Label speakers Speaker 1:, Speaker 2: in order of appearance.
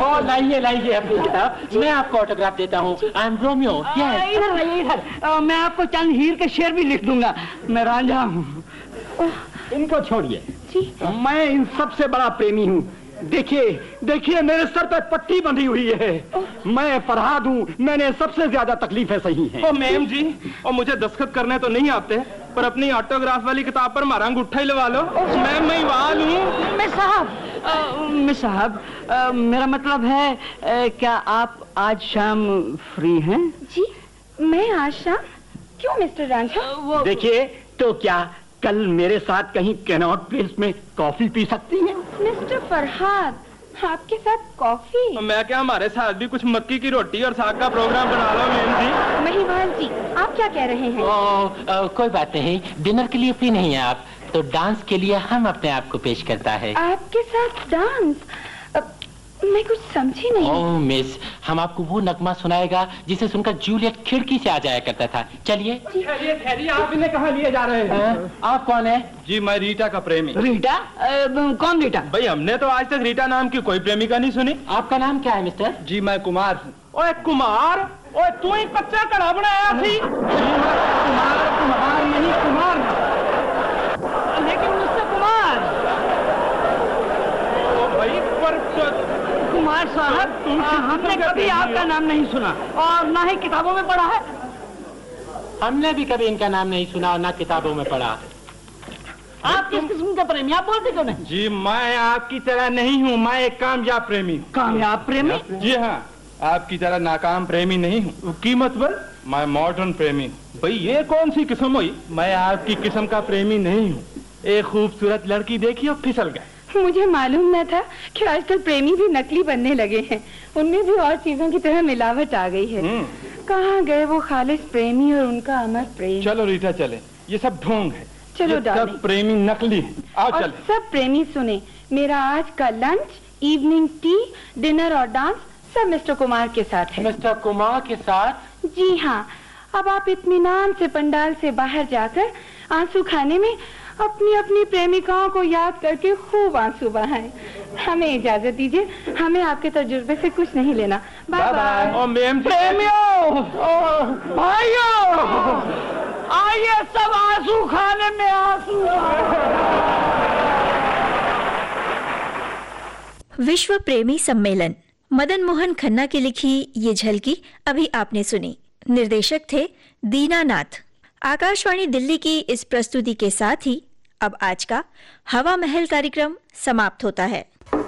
Speaker 1: लाइए लाइए अपनी किताब, मैं आपको ऑटोग्राफ देता हूँ। I am Romeo.
Speaker 2: इधर आइए इधर, मैं आपको चंद हीर के शेर भी लिख दूंगा। मैं रांझा हूँ।
Speaker 1: इनको छोड़िए,
Speaker 2: मैं इन सबसे बड़ा प्रेमी हूँ। देखिए देखिए, मेरे सर पर पट्टी बंधी हुई है। मैं फरहाद हूँ, मैंने सबसे ज्यादा तकलीफें सही हैं।
Speaker 3: ओ मैम जी, और मुझे दस्तखत करने तो नहीं आते, पर अपनी ऑटोग्राफ वाली किताब पर मारा अंगूठा ही लगा लो। मैम मैं वाल हूँ।
Speaker 2: मैं साहब, मेरा मतलब है, क्या आप आज शाम फ्री हैं?
Speaker 4: जी, मैं आज शाम? क्यों मिस्टर रांझा?
Speaker 2: देखिए, तो क्या कल मेरे साथ कहीं कैनॉट प्लेस में कॉफी पी सकती हैं?
Speaker 4: मिस्टर फरहाद, आपके साथ कॉफी?
Speaker 3: मैं क्या, हमारे साथ भी कुछ मक्की की रोटी और साग का प्रोग्राम बना लो मैम जी।
Speaker 4: महिवाल जी, आप क्या कह रहे हैं?
Speaker 1: कोई बात नहीं, डिनर के लिए फ्री नहीं है आप तो डांस के लिए हम अपने आप को पेश करता है।
Speaker 4: आपके साथ डांस? मैं कुछ समझी नहीं।
Speaker 1: ओह मिस, हम आपको वो नगमा सुनाएगा जिसे सुनकर जूलियट खिड़की से आ जाया करता था। चलिए।
Speaker 3: ठहरिए, आप इन्हें कहाँ लिए जा रहे हैं?
Speaker 1: आप कौन है?
Speaker 3: जी मैं रीटा का प्रेमी।
Speaker 2: रीटा? कौन रीटा?
Speaker 3: भाई हमने तो आज तक रीटा नाम की कोई प्रेमिका नहीं सुनी।
Speaker 1: आपका नाम क्या है मिस्टर?
Speaker 3: जी मैं कुमार हूँ। ओए कुमार, ओए तू ही कच्चा कड़ा बनाया थी।
Speaker 2: कुमार नहीं, कुमार। लेकिन मिस्टर कुमार।
Speaker 3: भाई पर
Speaker 2: कुमार साहब, हमने कभी आपका नाम नहीं सुना और ना ही किताबों में पढ़ा है।
Speaker 1: हमने भी कभी इनका नाम नहीं सुना और ना किताबों में पढ़ा।
Speaker 2: आप किस किस्म का प्रेमी? आप बोलते क्यों नहीं?
Speaker 3: जी मैं आपकी तरह नहीं हूँ, मैं एक कामयाब प्रेमी।
Speaker 2: कामयाब प्रेमी?
Speaker 3: जी हाँ, आपकी तरह नाकाम प्रेमी नहीं हूँ। कीमत पर मैं मॉडर्न प्रेमी। भाई ये कौन सी किस्म हुई? मैं आपकी किस्म का प्रेमी नहीं हूँ। एक खूबसूरत लड़की देखी और फिसल गए।
Speaker 4: मुझे मालूम न था कि आजकल प्रेमी भी नकली बनने लगे हैं। उनमें भी और चीजों की तरह मिलावट आ गई है। कहाँ गए वो खालिस प्रेमी और उनका अमर प्रेम?
Speaker 3: चलो रीटा चले, ये सब ढोंग है।
Speaker 4: चलो
Speaker 3: सब प्रेमी नकली है। आओ
Speaker 4: और
Speaker 3: चले।
Speaker 4: सब प्रेमी सुने, मेरा आज का लंच, इवनिंग टी, डिनर और डांस सब मिस्टर कुमार के साथ है।
Speaker 1: मिस्टर कुमार के साथ?
Speaker 4: जी हाँ। अब आप इत्मीनान से पंडाल से बाहर जाकर आंसू खाने में अपनी अपनी प्रेमिकाओं को याद करके खूब आंसू बहाएं। हमें इजाजत दीजिए, हमें आपके तजुर्बे से कुछ नहीं लेना। Bye bye.
Speaker 3: और मैम
Speaker 2: प्रेमियों, भाइयों, आइए सब आंसू खाने में आंसू।
Speaker 5: विश्व प्रेमी सम्मेलन, मदन मोहन खन्ना की लिखी ये झलकी अभी आपने सुनी। निर्देशक थे दीनानाथ। आकाशवाणी दिल्ली की इस प्रस्तुति के साथ ही अब आज का हवा महल कार्यक्रम समाप्त होता है।